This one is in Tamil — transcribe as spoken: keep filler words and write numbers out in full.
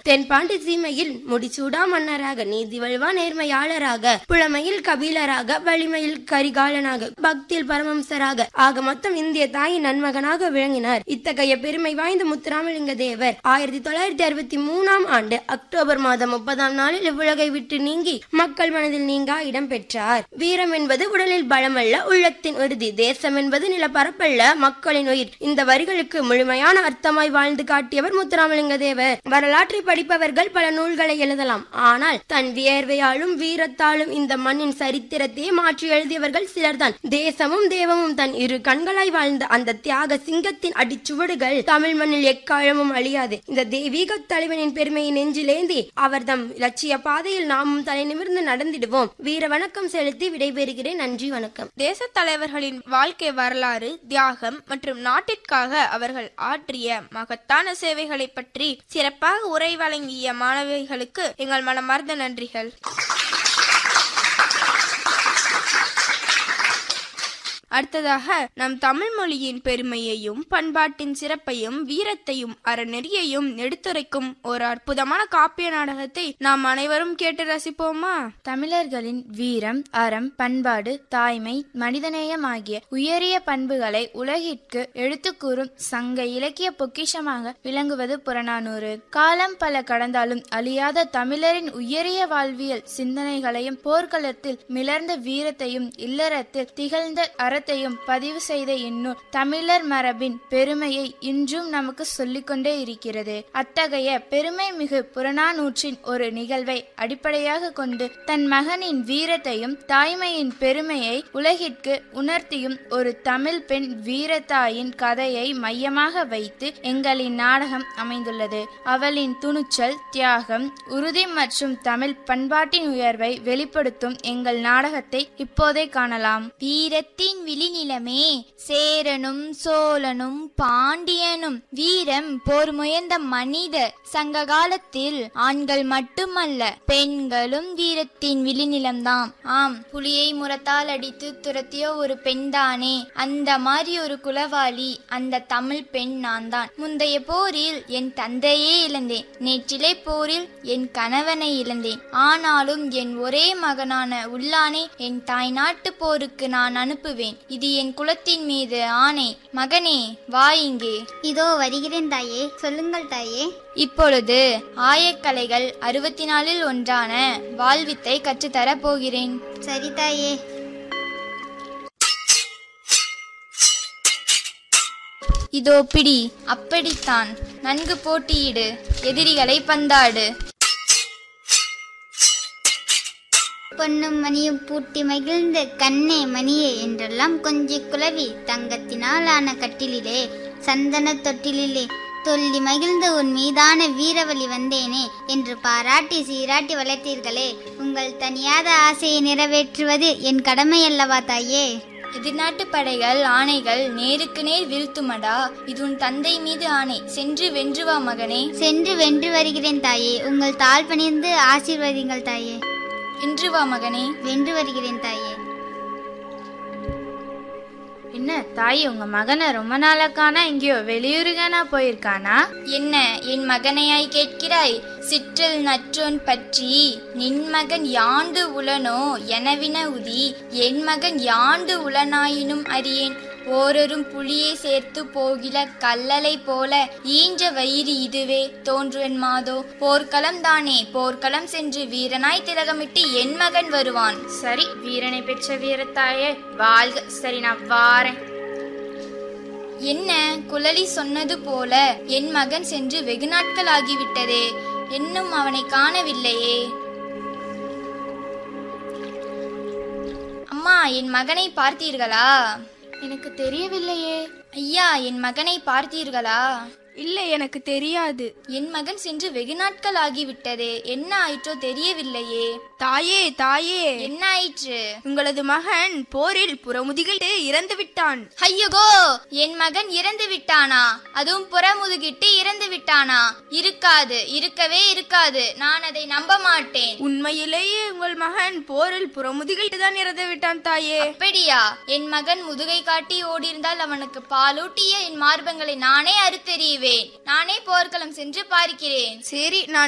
தென்பாண்டி சீமையில் முடிசூடா மன்னராக, நீதி வல்வா நேர்மையாளராக, புலமையில் கபீலராக, வலிமையில் கரிகாலனாக, பக்தியில் பரமம்சராக, ஆக மொத்தம் இந்திய தாயின் நன்மகனாக விளங்கினார். இத்தகைய பெருமை வாய்ந்த முத்துராமலிங்க தேவர் ஆயிரத்தி தொள்ளாயிரத்தி அறுபத்தி மூணாம் ஆண்டு அக்டோபர் மாதம் முப்பதாம் நாளில் இவ்வுலகை விட்டு நீங்கி மக்கள் மனதில் நீங்கா இடம் பெற்றார். வீரம் என்பது உடலில் பலமல்ல, உள்ளத்தின் உறுதி. தேசம் என்பது நிலப்பரப்பல்ல, மக்களின் உயிர். இந்த வரிகளுக்கு முழுமையான அர்த்தமாய் வாழ்ந்து காட்டியவர் முத்துராமலிங்க தேவர். வரலாற்றை படிப்பவர்கள் பல நூல்களை எழுதலாம். ஆனால் தன் வியர்வையாலும் வீரத்தாலும் இந்த மண்ணின் சரித்திரத்தையே மாற்றி எழுதியவர்கள் சிலர்தான். தேசமும் தேவமும் தன் இரு கண்களாய் வாழ்ந்த அந்த தியாக சிங்கத்தின் அடிச்சுவடுகள் தமிழ் மண்ணில் எக்காலமும் அழியாது. இந்த தெய்வீக தலைவனின் பெருமையை நெஞ்சிலேந்தி அவர் தம் லட்சிய பாதையில் நாமும் தலை நிமிர்ந்து நடந்திடுவோம். வீர வணக்கம் செலுத்தி விடைபெறுகிறேன். நன்றி, வணக்கம். தேச தலைவர்களின் வாழ்க்கை வரலாறு, தியாகம் மற்றும் நாட்டிற்காக அவர்கள் ஆற்றிய மகத்தான சேவைகளை பற்றி சிறப்பாக உரை வழங்கிய மாணவிகளுக்கு எங்கள் மனமார்ந்த நன்றிகள். அடுத்ததாக நம் தமிழ் மொழியின் பெருமையையும் பண்பாட்டின் சிறப்பையும் வீரத்தையும் அறநெறியையும் எடுத்துரைக்கும் ஒரு அற்புதமான காப்பிய நாடகத்தை நாம் அனைவரும் கேட்டு ரசிப்போமா? தமிழர்களின் வீரம், அறம், பண்பாடு, தாய்மை, மனிதநேயம் ஆகிய உயரிய பண்புகளை உலகிற்கு எடுத்து கூறும் சங்க இலக்கிய பொக்கிஷமாக விளங்குவது புறநானூறு. காலம் பல கடந்தாலும் அழியாத தமிழரின் உயரிய வாழ்வியல் சிந்தனைகளையும் போர்க்களத்தில் மிளர்ந்த வீரத்தையும் இல்லறத்தில் திகழ்ந்த அற பதிவு செய்த இந்நூல் தமிழர் மரபின் பெருமையை இன்றும் நமக்கு சொல்லிக்கொண்டே இருக்கிறது. அத்தகைய பெருமை மிகு புறநானூற்றின் ஒரு நிகழ்வை அடிப்படையாக கொண்டு தன் மகனின் வீரத்தையும் தாய்மையின் பெருமையை உலகிற்கு உணர்த்தியும் ஒரு தமிழ் பெண் வீரத்தாயின் கதையை மையமாக வைத்து எங்களின் நாடகம் அமைந்துள்ளது. அவளின் துணிச்சல், தியாகம், உறுதி மற்றும் தமிழ் பண்பாட்டின் உயர்வை வெளிப்படுத்தும் எங்கள் நாடகத்தை இப்போதே காணலாம். வீரத்தின் விழிநிலமே, சேரனும் சோழனும் பாண்டியனும் வீரம் போர் முயன்ற மனித சங்க காலத்தில் ஆண்கள் மட்டுமல்ல பெண்களும் வீரத்தின் விழிநிலம்தான். ஆம், புலியை முரத்தால் அடித்து துரத்திய ஒரு பெண்தானே. அந்த மாதிரி ஒரு குலவாளி அந்த தமிழ் பெண் நான் தான். முந்தைய போரில் என் தந்தையே இழந்தேன். நேற்றிலே போரில் என் கணவனை இழந்தேன். ஆனாலும் என் ஒரே மகனான உள்ளானே என் தாய் நாட்டு போருக்கு நான் அனுப்புவேன். இது என் குலத்தின் மீது ஆணை. மகனே, வா இங்கே. இதோ வருகிறேன் தாயே. சொல்லுங்கள் தாயே. இப்பொழுது ஆயக்கலைகள் அறுபத்தி நாலில் ஒன்றான வாழ்வித்தை கற்றுத்தர போகிறேன். சரி தாயே. இதோ பிடி. அப்படித்தான். நன்கு போட்டியிடு. எதிரிகளை பந்தாடு. பொன்னும் மணியும் பூட்டி மகிழ்ந்த கண்ணே மணியே என்றெல்லாம் கொஞ்சி குலவி தங்கத்தினால் ஆன கட்டிலே சந்தன தொட்டிலே தொல்லி மகிழ்ந்த உன் மீதான வீரவழி வந்தேனே என்று பாராட்டி சீராட்டி வளர்த்தீர்களே. உங்கள் தனியாத ஆசையை நிறைவேற்றுவது என் கடமை அல்லவா தாயே? எதிர்நாட்டு படைகள் ஆணைகள் நேருக்கு நேர் வீழ்த்துமடா. இது உன் தந்தை மீது ஆணை. சென்று வென்று வா மகனே. சென்று வென்று வருகிறேன் தாயே. உங்கள் தாழ் பணிந்து ஆசீர்வதிங்கள் தாயே. வென்று வா மகனே. வென்று வருகிறேன் தாயே. என்ன தாய், உங்க மகனை ரொம்ப நாளாக்கானா எங்கேயோ வெளியூருகானா போயிருக்கானா? என்ன என் மகனையாய் கேட்கிறாய்? சிற்றல் நற்றோன் பற்றி நின் மகன் யாண்டு உளனோ எனவின உதி. என் மகன் யாண்டு உளனாயினும் அறியேன். ஓரரும் புலியை சேர்த்து போகில கல்லலை போல ஈன்ற வயிறு இதுவே தோன்றுவன் மாதோ. போர்க்களம் தானே, போர்க்களம் சென்று வீரனாய் திலகமிட்டு என் மகன் வருவான். சரி, வீரனை பெற்ற வீரத்தாயே வாழ்க. சரி, நான் வாரேன். என்ன குழலி சொன்னது போல என் மகன் சென்று வெகு நாட்கள் ஆகிவிட்டதே. இன்னும் அவனை காணவில்லையே. அம்மா, என் மகனை பார்த்தீர்களா? எனக்கு தெரியவில்லையே. ஐயா, என் மகனை பார்த்தீர்களா? இல்லை, எனக்கு தெரியாது. என் மகன் சென்று வெகு நாட்கள் ஆகிவிட்டதே. என்ன ஆயிற்றோ தெரியவில்லையே. தாயே, தாயே, என்ன ஆயிற்று? உங்களது மகன் போரில் புறமுதுகிட்டு இறந்து விட்டான். ஐயோ, என் மகன் இறந்து விட்டானா? அதுவும் புறமுதுகிட்டு இறந்து விட்டானா? இருக்காது, இருக்கவே இருக்காது. நான் அதை நம்ப மாட்டேன். உண்மையிலேயே உங்கள் மகன் போரில் புறமுதுகிட்டு தான் இறந்து விட்டான் தாயே. அப்படியா? என் மகன் முதுகை காட்டி ஓடியிருந்தால் அவனுக்கு பாலூட்டிய என் மார்பங்களை நானே அறுத்தெறிவேன். நானே போர்க்களம் சென்று பார்க்கிறேன். சரி, நான்